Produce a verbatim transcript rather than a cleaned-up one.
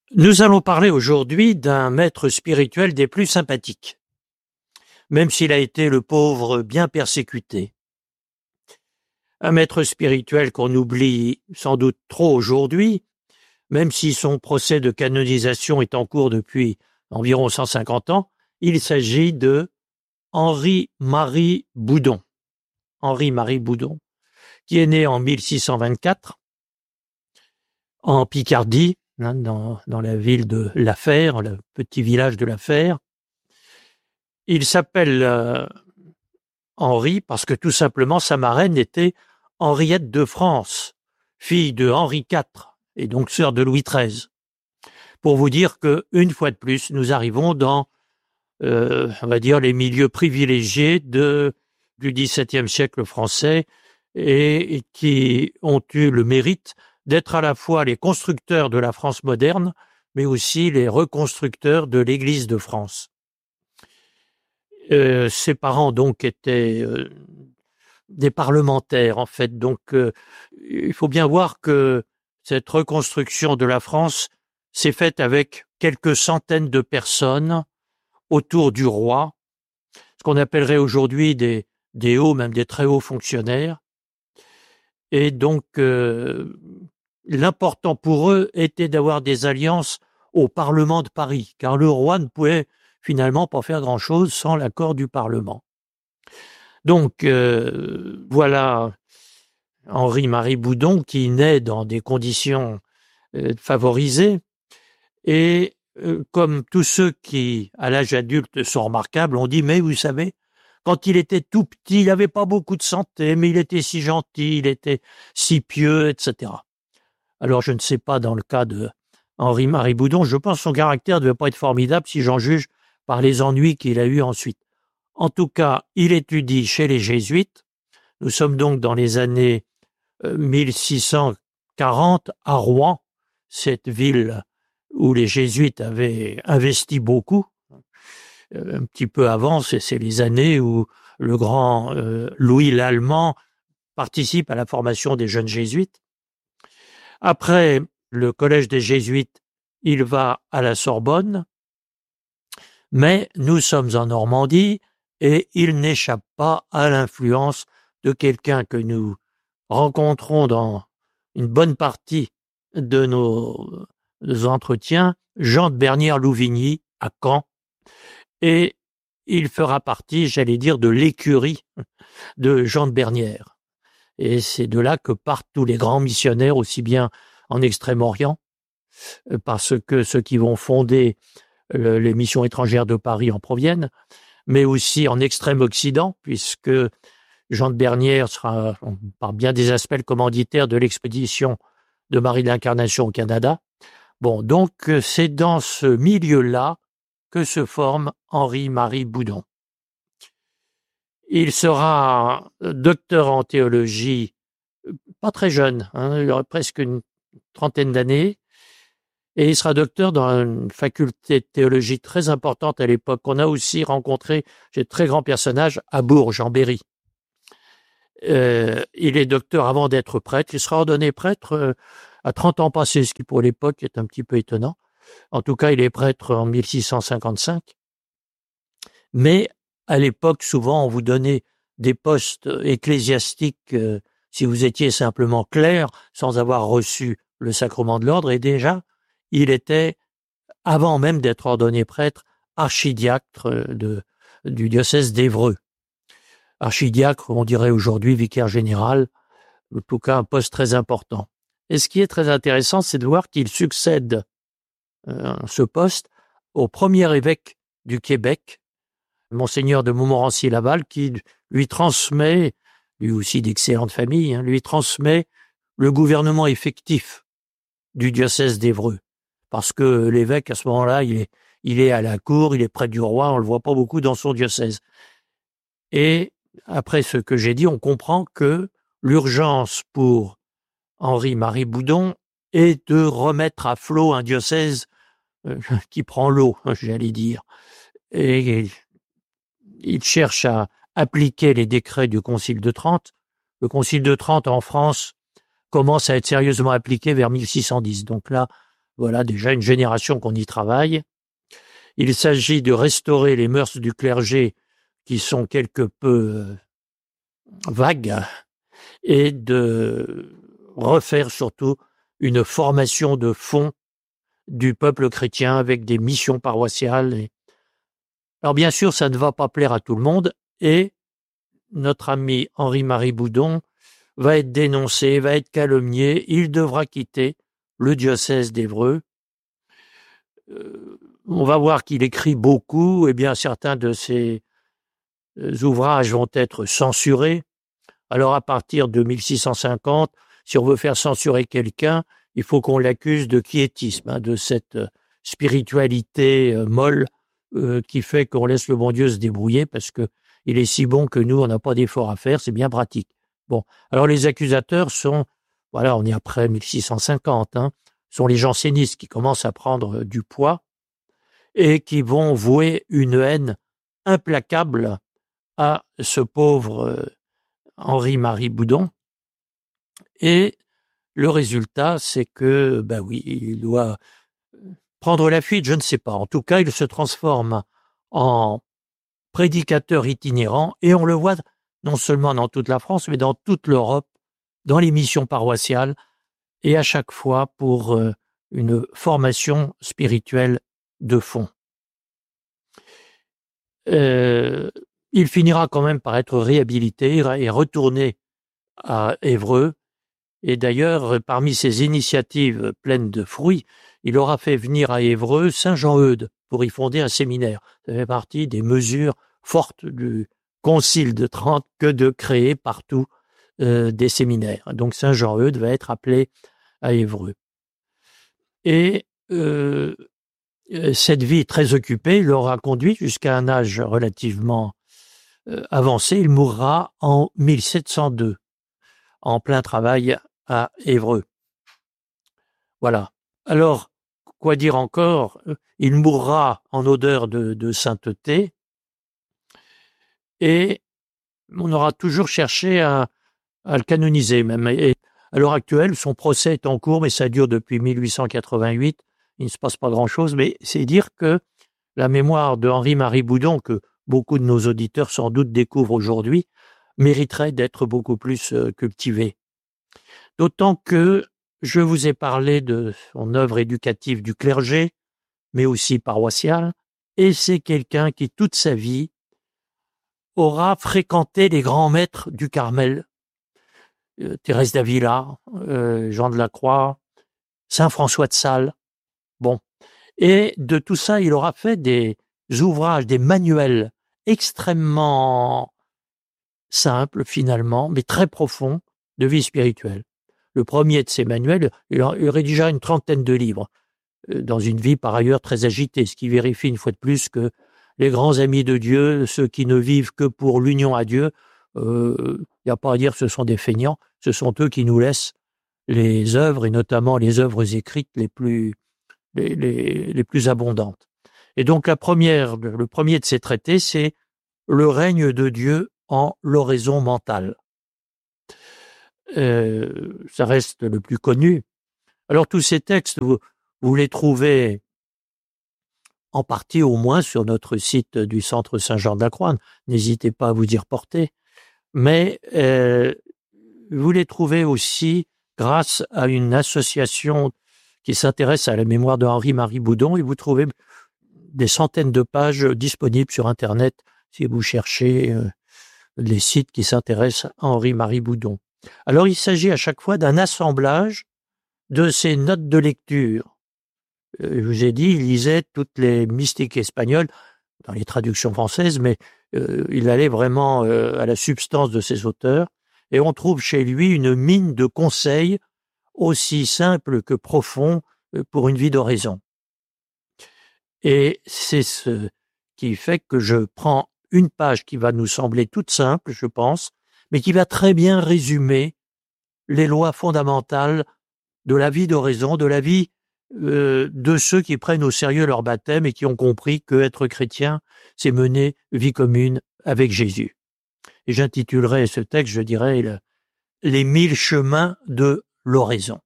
Nous allons parler aujourd'hui d'un maître spirituel des plus sympathiques, même s'il a été le pauvre bien persécuté. Un maître spirituel qu'on oublie sans doute trop aujourd'hui, même si son procès de canonisation est en cours depuis environ cent cinquante ans, il s'agit de Henri-Marie Boudon. Henri-Marie Boudon, qui est né en mille six cent vingt-quatre en Picardie, hein, dans, dans la ville de La Fère, le petit village de La Fère. Il s'appelle euh, Henri parce que tout simplement sa marraine était Henriette de France, fille de Henri quatre et donc sœur de Louis treize. Pour vous dire que, une fois de plus, nous arrivons dans, euh, on va dire, les milieux privilégiés de, du dix-septième siècle français et, et qui ont eu le mérite d'être à la fois les constructeurs de la France moderne, mais aussi les reconstructeurs de l'Église de France. Euh, ses parents donc étaient euh, des parlementaires en fait, donc euh, il faut bien voir que cette reconstruction de la France s'est faite avec quelques centaines de personnes autour du roi, ce qu'on appellerait aujourd'hui des, des hauts, même des très hauts fonctionnaires, et donc euh, l'important pour eux était d'avoir des alliances au Parlement de Paris, car le roi ne pouvait finalement pas faire grand-chose sans l'accord du Parlement. Donc, euh, voilà Henri-Marie Boudon qui naît dans des conditions euh, favorisées et euh, comme tous ceux qui, à l'âge adulte, sont remarquables, on dit, mais vous savez, quand il était tout petit, il n'avait pas beaucoup de santé, mais il était si gentil, il était si pieux, et cetera. Alors, je ne sais pas dans le cas de Henri-Marie Boudon, je pense que son caractère ne devait pas être formidable si j'en juge par les ennuis qu'il a eus ensuite. En tout cas, il étudie chez les Jésuites. Nous sommes donc dans les années mille six cent quarante à Rouen, cette ville où les Jésuites avaient investi beaucoup. Un petit peu avant, c'est, c'est les années où le grand euh, Louis l'Allemand participe à la formation des jeunes Jésuites. Après le collège des Jésuites, il va à la Sorbonne, mais nous sommes en Normandie et il n'échappe pas à l'influence de quelqu'un que nous rencontrons dans une bonne partie de nos, nos entretiens, Jean de Bernières-Louvigny à Caen, et il fera partie, j'allais dire, de l'écurie de Jean de Bernières. Et c'est de là que partent tous les grands missionnaires, aussi bien en Extrême-Orient, parce que ceux qui vont fonder les missions étrangères de Paris en proviennent, mais aussi en Extrême-Occident, puisque Jean de Bernières sera, par bien des aspects, le commanditaire de l'expédition de Marie de l'Incarnation au Canada. Bon, donc c'est dans ce milieu-là que se forme Henri-Marie Boudon. Il sera docteur en théologie, pas très jeune, hein, il aurait presque une trentaine d'années, et il sera docteur dans une faculté de théologie très importante à l'époque. On a aussi rencontré chez de très grands personnages à Bourges, en Berry. Euh, il est docteur avant d'être prêtre. Il sera ordonné prêtre euh, à trente ans passés, ce qui pour l'époque est un petit peu étonnant. En tout cas, il est prêtre en mille six cent cinquante-cinq. Mais à l'époque, souvent, on vous donnait des postes ecclésiastiques euh, si vous étiez simplement clerc, sans avoir reçu le sacrement de l'ordre. Et déjà, il était, avant même d'être ordonné prêtre, archidiacre de, du diocèse d'Évreux. Archidiacre, on dirait aujourd'hui vicaire général, en tout cas un poste très important. Et ce qui est très intéressant, c'est de voir qu'il succède euh, ce poste au premier évêque du Québec, Monseigneur de Montmorency-Laval, qui lui transmet, lui aussi d'excellente famille, hein, lui transmet le gouvernement effectif du diocèse d'Évreux. Parce que l'évêque, à ce moment-là, il est, il est à la cour, il est près du roi, on le voit pas beaucoup dans son diocèse. Et après ce que j'ai dit, on comprend que l'urgence pour Henri-Marie Boudon est de remettre à flot un diocèse euh, qui prend l'eau, j'allais dire. Et il cherche à appliquer les décrets du Concile de Trente. Le Concile de Trente en France commence à être sérieusement appliqué vers mille six cent dix. Donc là, voilà déjà une génération qu'on y travaille. Il s'agit de restaurer les mœurs du clergé qui sont quelque peu vagues et de refaire surtout une formation de fond du peuple chrétien avec des missions paroissiales. Et... Alors bien sûr, ça ne va pas plaire à tout le monde et notre ami Henri-Marie Boudon va être dénoncé, va être calomnié, il devra quitter le diocèse d'Évreux. Euh, on va voir qu'il écrit beaucoup, et bien certains de ses ouvrages vont être censurés. Alors à partir de mille six cent cinquante, si on veut faire censurer quelqu'un, il faut qu'on l'accuse de quiétisme, hein, de cette spiritualité euh, molle euh, qui fait qu'on laisse le bon Dieu se débrouiller parce que il est si bon que nous, on n'a pas d'effort à faire, c'est bien pratique. Bon, alors les accusateurs sont, voilà, on est après mille six cent cinquante, hein, sont les jansénistes qui commencent à prendre du poids et qui vont vouer une haine implacable à ce pauvre euh, Henri-Marie Boudon. Et le résultat, c'est que, ben oui, il doit prendre la fuite, je ne sais pas. En tout cas, il se transforme en prédicateur itinérant et on le voit non seulement dans toute la France, mais dans toute l'Europe, dans les missions paroissiales et à chaque fois pour euh, une formation spirituelle de fond. Euh, il finira quand même par être réhabilité et retourné à Évreux. Et d'ailleurs, parmi ces initiatives pleines de fruits, il aura fait venir à Évreux Saint Jean-Eudes pour y fonder un séminaire. Ça fait partie des mesures fortes du Concile de Trente que de créer partout euh, des séminaires. Donc Saint Jean-Eudes va être appelé à Évreux. Et euh, cette vie très occupée l'aura conduit jusqu'à un âge relativement euh, avancé. Il mourra en mille sept cent deux, en plein travail à Évreux. Voilà. Alors, quoi dire encore? Il mourra en odeur de, de sainteté et on aura toujours cherché à, à le canoniser même. Et à l'heure actuelle, son procès est en cours, mais ça dure depuis mille huit cent quatre-vingt-huit. Il ne se passe pas grand-chose, mais c'est dire que la mémoire de Henri-Marie Boudon, que beaucoup de nos auditeurs sans doute découvrent aujourd'hui, mériterait d'être beaucoup plus euh, cultivée. D'autant que je vous ai parlé de son œuvre éducative du clergé, mais aussi paroissiale, et c'est quelqu'un qui, toute sa vie, aura fréquenté les grands maîtres du Carmel, euh, Thérèse d'Avila, euh, Jean de la Croix, Saint François de Sales. Bon. Et de tout ça, il aura fait des ouvrages, des manuels extrêmement simples, finalement, mais très profonds de vie spirituelle. Le premier de ces manuels, il rédigea une trentaine de livres, dans une vie par ailleurs très agitée, ce qui vérifie une fois de plus que les grands amis de Dieu, ceux qui ne vivent que pour l'union à Dieu, il euh, n'y a pas à dire que ce sont des feignants, ce sont eux qui nous laissent les œuvres, et notamment les œuvres écrites les plus, les, les, les plus abondantes. Et donc la première, le premier de ces traités, c'est le règne de Dieu en l'oraison mentale. Euh, ça reste le plus connu. Alors tous ces textes, vous, vous les trouvez en partie au moins sur notre site du Centre Saint-Jean-de-la-Croix. N'hésitez pas à vous y reporter. Mais euh, vous les trouvez aussi grâce à une association qui s'intéresse à la mémoire de Henri-Marie Boudon et vous trouvez des centaines de pages disponibles sur Internet si vous cherchez euh, les sites qui s'intéressent à Henri-Marie Boudon. Alors, il s'agit à chaque fois d'un assemblage de ces notes de lecture. Euh, je vous ai dit, il lisait toutes les mystiques espagnoles dans les traductions françaises, mais euh, il allait vraiment euh, à la substance de ces auteurs. Et on trouve chez lui une mine de conseils aussi simples que profonds euh, pour une vie d'oraison. Et c'est ce qui fait que je prends une page qui va nous sembler toute simple, je pense, mais qui va très bien résumer les lois fondamentales de la vie d'oraison, de la vie euh, de ceux qui prennent au sérieux leur baptême et qui ont compris que être chrétien, c'est mener vie commune avec Jésus. Et j'intitulerai ce texte, je dirais, le, les mille chemins de l'oraison.